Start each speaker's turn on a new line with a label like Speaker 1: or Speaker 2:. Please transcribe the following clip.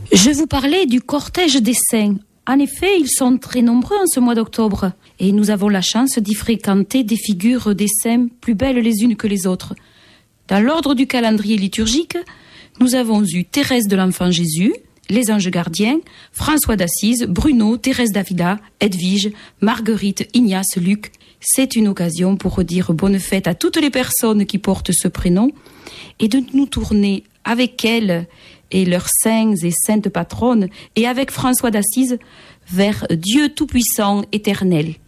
Speaker 1: Je vous parlais du cortège des saints. En effet, ils sont très nombreux en ce mois d'octobre. Et nous avons la chance d'y fréquenter des figures des saints plus belles les unes que les autres. Dans l'ordre du calendrier liturgique, nous avons eu Thérèse de l'Enfant Jésus, les anges gardiens, François d'Assise, Bruno, Thérèse d'Avila, Edwige, Marguerite, Ignace, Luc. C'est une occasion pour redire bonne fête à toutes les personnes qui portent ce prénom et de nous tourner avec elles et leurs saints et saintes patronnes et avec François d'Assise vers Dieu Tout-Puissant, éternel.